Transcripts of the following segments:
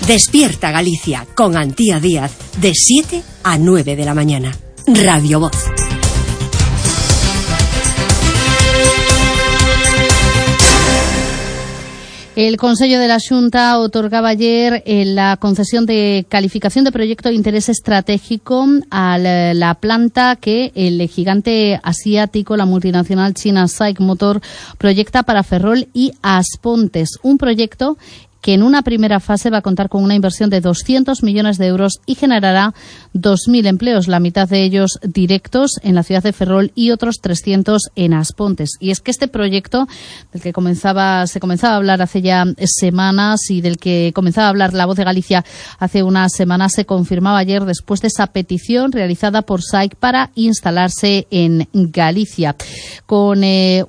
Despierta Galicia con Antía Díaz de 7 a 9 de la mañana. Radio Voz. El Consello de la Xunta otorgaba ayer la concesión de calificación de proyecto de interés estratégico a la planta que el gigante asiático, la multinacional china SAIC Motor, proyecta para Ferrol y Aspontes. Un proyecto que en una primera fase va a contar con una inversión de 200 millones de euros y generará 2.000 empleos, la mitad de ellos directos en la ciudad de Ferrol y otros 300 en Aspontes. Y es que este proyecto, del que se comenzaba a hablar hace ya semanas y del que comenzaba a hablar La Voz de Galicia hace unas semanas, se confirmaba ayer después de esa petición realizada por SAIC para instalarse en Galicia, con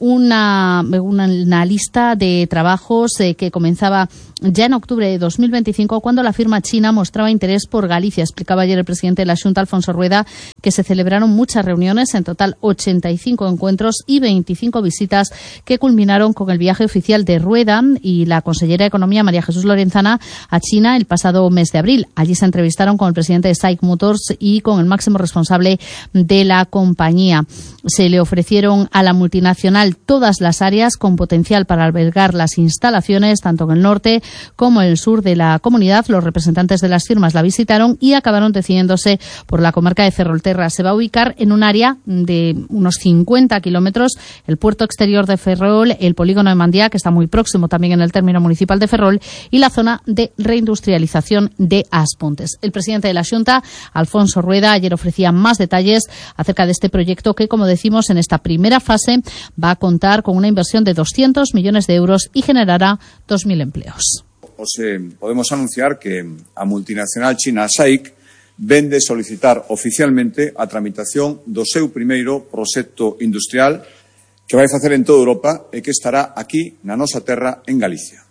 una lista de trabajos que comenzaba ya en octubre de 2025, cuando la firma china mostraba interés por Galicia. Explicaba ayer el presidente de la Xunta, Alfonso Rueda, que se celebraron muchas reuniones, en total 85 encuentros y 25 visitas, que culminaron con el viaje oficial de Rueda y la consellera de Economía, María Jesús Lorenzana, a China el pasado mes de abril. Allí se entrevistaron con el presidente de SAIC Motors y con el máximo responsable de la compañía. Se le ofrecieron a la multinacional todas las áreas con potencial para albergar las instalaciones, tanto en el norte como en el sur de la comunidad. Los representantes de las firmas la visitaron y acabaron decidiéndose por la comarca de Ferrolterra. Se va a ubicar en un área de unos 50 kilómetros, el puerto exterior de Ferrol, el polígono de Mandía, que está muy próximo también en el término municipal de Ferrol, y la zona de reindustrialización de Aspontes. El presidente de la Xunta, Alfonso Rueda, ayer ofrecía más detalles acerca de este proyecto que, como decimos, en esta primera fase va a contar con una inversión de 200 millones de euros y generará 2.000 empleos. Podemos anunciar que a multinacional china SAIC vende solicitar oficialmente a tramitación do seu primeiro proxecto industrial que vai facer en toda Europa e que estará aquí na nosa terra en Galicia.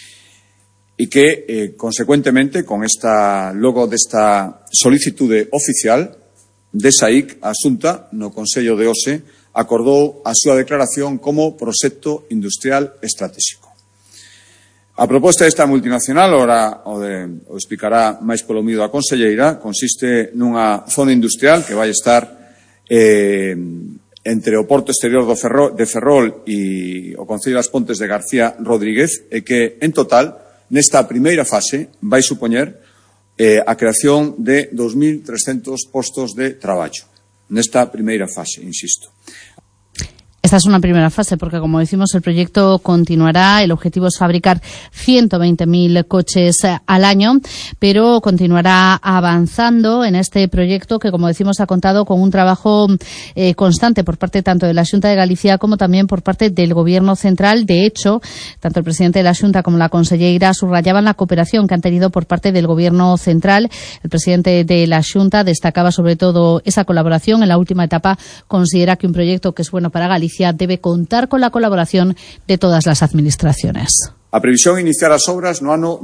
E que, consecuentemente, con logo desta solicitude oficial de SAIC, a Xunta, no Consello de hoxe, acordou a súa declaración como proxecto industrial estratégico. A proposta desta multinacional, ora o explicará máis polo mío a conselleira, consiste nunha zona industrial que vai estar entre o porto exterior de Ferrol e o Concello das Pontes de García Rodríguez, e que, en total, nesta primeira fase, vai supoñer a creación de 2.300 postos de traballo. Nesta primeira fase, insisto. Esta es una primera fase porque, como decimos, el proyecto continuará. El objetivo es fabricar 120.000 coches al año, pero continuará avanzando en este proyecto que, como decimos, ha contado con un trabajo constante por parte tanto de la Xunta de Galicia como también por parte del Gobierno central. De hecho, tanto el presidente de la Xunta como la conselleira subrayaban la cooperación que han tenido por parte del Gobierno central. El presidente de la Xunta destacaba sobre todo esa colaboración. En la última etapa considera que un proyecto que es bueno para Galicia debe contar con la colaboración de todas las administraciones. A previsión iniciar as obras no ano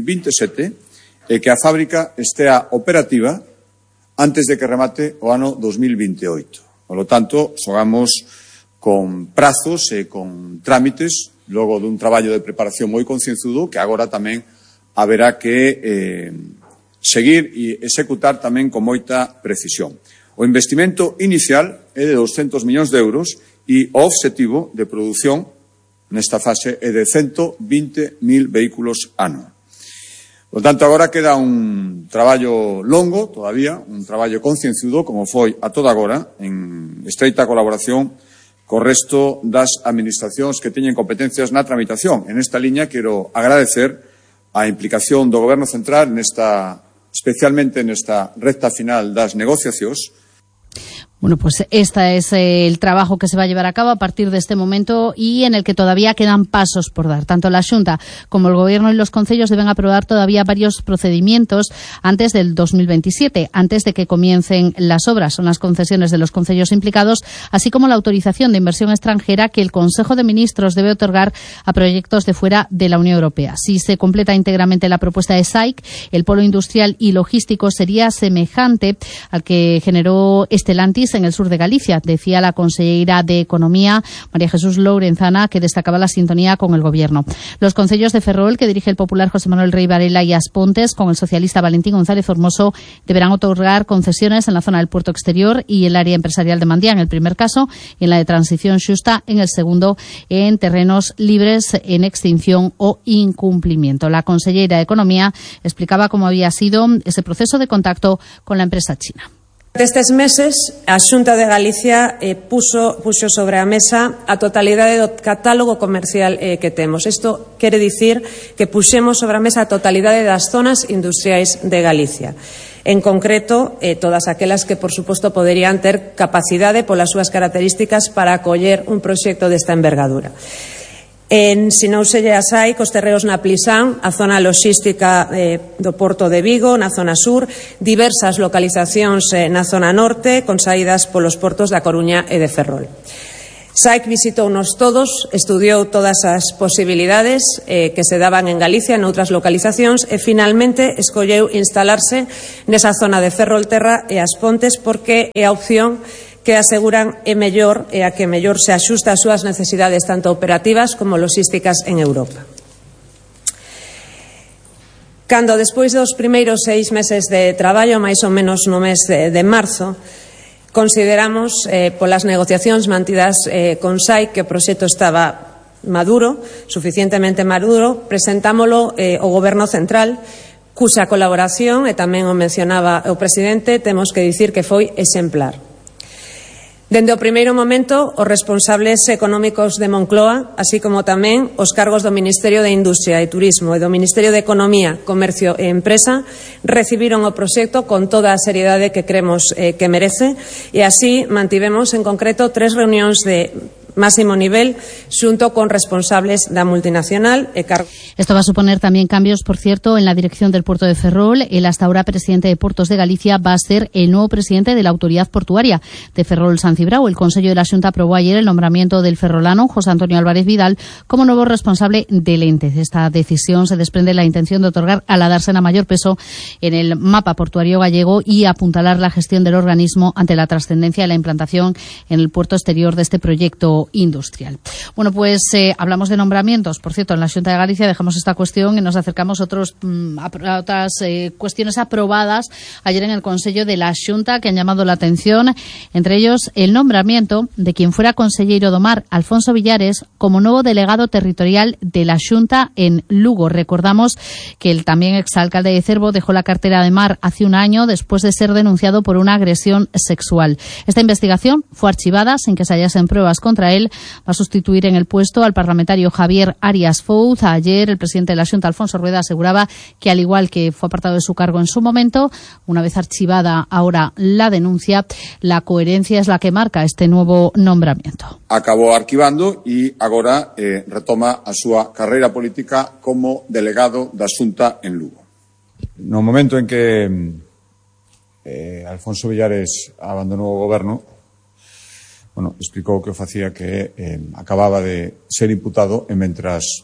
2027 e que a fábrica estea operativa antes de que remate o ano 2028. Por lo tanto, xogamos con prazos e con trámites logo dun traballo de preparación moi concienzudo que agora tamén haberá que seguir e executar tamén con moita precisión. O investimento inicial é de 200 millóns de euros e o obxectivo de produción nesta fase é de 120.000 vehículos ano. Por tanto, agora queda un traballo longo todavía, un traballo concienzudo, como foi a toda agora, en estreita colaboración co resto das administracións que teñen competencias na tramitación. En esta liña quero agradecer a implicación do Goberno central especialmente nesta recta final das negociacións. Bueno, pues este es el trabajo que se va a llevar a cabo a partir de este momento y en el que todavía quedan pasos por dar. Tanto la Xunta como el Gobierno y los concellos deben aprobar todavía varios procedimientos antes del 2027, antes de que comiencen las obras. Son las concesiones de los concellos implicados, así como la autorización de inversión extranjera que el Consejo de Ministros debe otorgar a proyectos de fuera de la Unión Europea. Si se completa íntegramente la propuesta de SAIC, el polo industrial y logístico sería semejante al que generó Stellantis país, en el sur de Galicia. Decía la consellera de Economía, María Jesús Lourenzana, que destacaba la sintonía con el Gobierno. Los concellos de Ferrol, que dirige el popular José Manuel Rey Varela, y Aspontes, con el socialista Valentín González Formoso, deberán otorgar concesiones en la zona del puerto exterior y el área empresarial de Mandía, en el primer caso, y en la de transición xusta, en el segundo, en terrenos libres en extinción o incumplimiento. La consellera de Economía explicaba cómo había sido ese proceso de contacto con la empresa china. Destes meses, a Xunta de Galicia puxo sobre a mesa a totalidade do catálogo comercial que temos. Isto quere dicir que puxemos sobre a mesa a totalidade das zonas industriais de Galicia. En concreto, todas aquelas que, por suposto, poderían ter capacidade polas súas características para acoller un proxecto desta envergadura. Ensinóuselle a SAI cos terreos na Plisán, a zona logística do Porto de Vigo, na zona sur, diversas localizacións na zona norte, con saídas polos portos da Coruña e de Ferrol. SAIC visitounos todos, estudiou todas as posibilidades que se daban en Galicia, noutras localizacións, e finalmente escolleu instalarse nesa zona de Ferrolterra e Aspontes porque é a opción que aseguran é mellor e a que mellor se axusta ás súas necesidades tanto operativas como logísticas en Europa. Cando despois dos primeiros 6 meses de traballo, máis ou menos no mes de marzo, consideramos polas negociacións mantidas con SAI que o proxecto estaba maduro, suficientemente maduro, presentámolo ao Goberno Central, cuxa colaboración, e tamén o mencionaba o presidente, temos que dicir que foi exemplar. Dende o primeiro momento, os responsables económicos de Moncloa, así como tamén os cargos do Ministerio de Industria e Turismo e do Ministerio de Economía, Comercio e Empresa, recibiron o proxecto con toda a seriedade que cremos que merece, e así mantivemos en concreto 3 reunións de máximo nivel xunto con responsables da multinacional e cargos. Esto va a suponer también cambios, por cierto, en la dirección del puerto de Ferrol. El hasta ahora presidente de Puertos de Galicia va a ser el nuevo presidente de la Autoridad Portuaria de Ferrol-San Cibrao. El Consejo de la Xunta aprobó ayer el nombramiento del ferrolano José Antonio Álvarez Vidal como nuevo responsable del ente. De esta decisión se desprende la intención de otorgar a la dársena mayor peso en el mapa portuario gallego y apuntalar la gestión del organismo ante la trascendencia de la implantación en el puerto exterior de este proyecto industrial. Bueno, pues hablamos de nombramientos. Por cierto, en la Xunta de Galicia dejamos esta cuestión y nos acercamos a otras cuestiones aprobadas ayer en el Consejo de la Xunta que han llamado la atención, entre ellos el nombramiento de quien fuera consellero do Mar, Alfonso Villares, como nuevo delegado territorial de la Xunta en Lugo. Recordamos que el también exalcalde de Cervo dejó la cartera de Mar hace un año después de ser denunciado por una agresión sexual. Esta investigación fue archivada sin que se hallasen pruebas contra él. Va a sustituir en el puesto al parlamentario Javier Arias Fouz. Ayer el presidente de la Xunta, Alfonso Rueda, aseguraba que, al igual que fue apartado de su cargo en su momento, una vez archivada ahora la denuncia, la coherencia es la que marca este nuevo nombramiento. Acabou arquivando e agora retoma a súa carreira política como delegado da Xunta en Lugo. No momento en que Alfonso Villares abandonou o goberno, explicou que o facía que acababa de ser imputado e mentras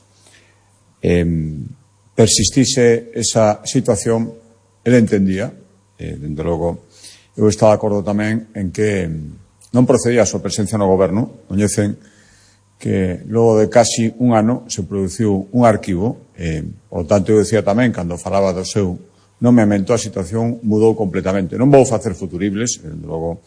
persistise esa situación, ele entendía, dende logo, eu estaba de acordo tamén en que non procedía a súa presencia no goberno. Coñecen que logo de casi un ano se produciu un arquivo, por tanto eu decía tamén, cando falaba do seu nomeamento, a situación mudou completamente. Non vou facer futuribles, dende logo,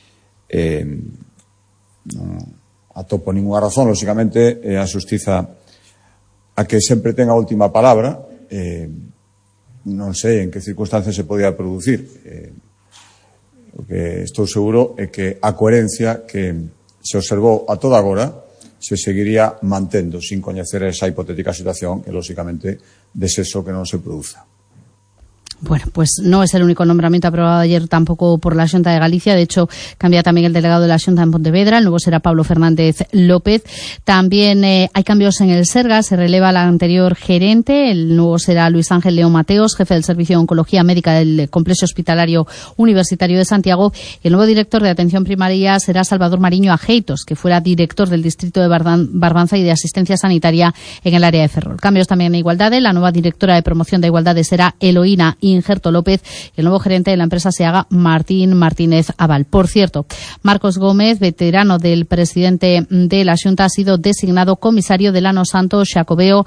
non atopo ninguna razón, lógicamente a xustiza a que sempre ten a última palabra. Non sei en que circunstancias se podía producir. O que estou seguro é que a coherencia que se observou a toda agora se seguiría mantendo sin coñecer esa hipotética situación que lógicamente desexo que non se produza. Bueno, pues no es el único nombramiento aprobado ayer tampoco por la Xunta de Galicia. De hecho, cambia también el delegado de la Xunta en Pontevedra. El nuevo será Pablo Fernández López. También hay cambios en el Sergas. Se releva al anterior gerente. El nuevo será Luis Ángel León Mateos, jefe del Servicio de Oncología Médica del Complejo Hospitalario Universitario de Santiago. Y el nuevo director de Atención Primaria será Salvador Mariño Ajeitos, que fuera director del Distrito de Barbanza y de Asistencia Sanitaria en el área de Ferrol. Cambios también en Igualdade. La nueva directora de Promoción de Igualdade será Eloína Injerto López y el nuevo gerente de la empresa SEAGA, Martín Martínez Aval. Por cierto, Marcos Gómez, veterano del presidente de la Xunta, ha sido designado comisario del Ano Santo Xacobeo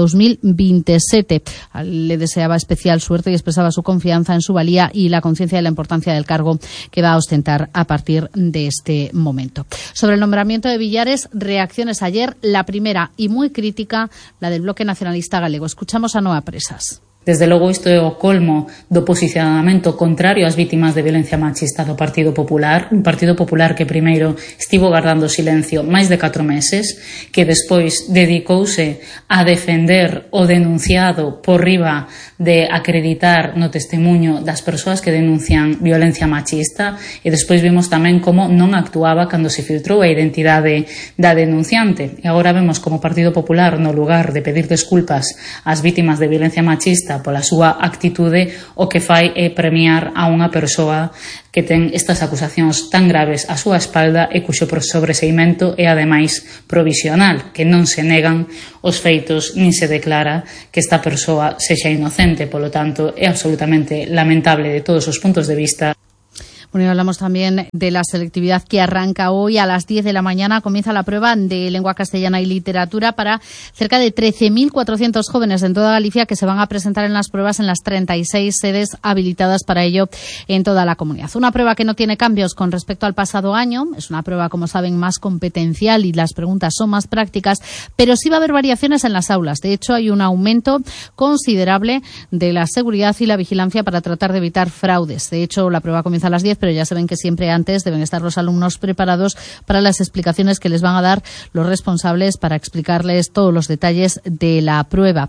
2027. Le deseaba especial suerte y expresaba su confianza en su valía y la conciencia de la importancia del cargo que va a ostentar a partir de este momento. Sobre el nombramiento de Villares, reacciones ayer. La primera y muy crítica, la del Bloque Nacionalista Galego. Escuchamos a Noa Presas. Desde logo isto é o colmo do posicionamento contrario ás vítimas de violencia machista do Partido Popular, un Partido Popular que primeiro estivo guardando silencio máis de 4 meses, que despois dedicouse a defender o denunciado por riba de acreditar no testemunho das persoas que denuncian violencia machista, e despois vimos tamén como non actuaba cando se filtrou a identidade da denunciante. E agora vemos como o Partido Popular, no lugar de pedir desculpas ás vítimas de violencia machista pola súa actitude, o que fai é premiar a unha persoa que ten estas acusacións tan graves á súa espalda e cuxo sobreseimento é ademais provisional, que non se negan os feitos nin se declara que esta persoa sexa inocente. Polo tanto, é absolutamente lamentable de todos os puntos de vista. Bueno, y hablamos también de la selectividad que arranca hoy a las 10 de la mañana. Comienza la prueba de lengua castellana y literatura para cerca de 13.400 jóvenes en toda Galicia que se van a presentar en las pruebas en las 36 sedes habilitadas para ello en toda la comunidad. Una prueba que no tiene cambios con respecto al pasado año. Es una prueba, como saben, más competencial y las preguntas son más prácticas, pero sí va a haber variaciones en las aulas. De hecho, hay un aumento considerable de la seguridad y la vigilancia para tratar de evitar fraudes. De hecho, la prueba comienza a las 10, pero ya saben que siempre antes deben estar los alumnos preparados para las explicaciones que les van a dar los responsables para explicarles todos los detalles de la prueba.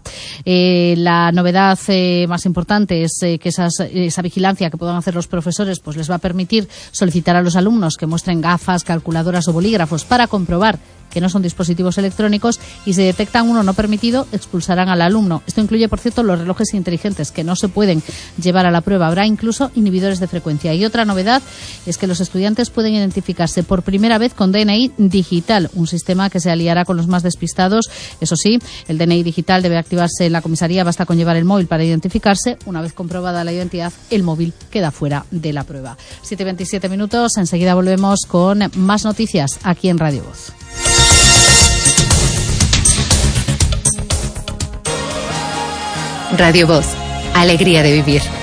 La novedad más importante es que esa vigilancia que puedan hacer los profesores pues les va a permitir solicitar a los alumnos que muestren gafas, calculadoras o bolígrafos para comprobar que no son dispositivos electrónicos, y si detectan uno no permitido, expulsarán al alumno. Esto incluye, por cierto, los relojes inteligentes que no se pueden llevar a la prueba. Habrá incluso inhibidores de frecuencia. Y otra novedad es que los estudiantes pueden identificarse por primera vez con DNI digital, un sistema que se aliará con los más despistados. Eso sí, el DNI digital debe activarse en la comisaría, basta con llevar el móvil para identificarse. Una vez comprobada la identidad, el móvil queda fuera de la prueba. 7:27 minutos, enseguida volvemos con más noticias aquí en Radio Voz. Radio Voz, alegría de vivir.